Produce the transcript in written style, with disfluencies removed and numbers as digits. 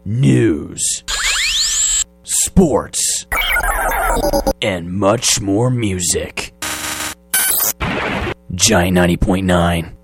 news, sports, and much more music. Giant 90.9.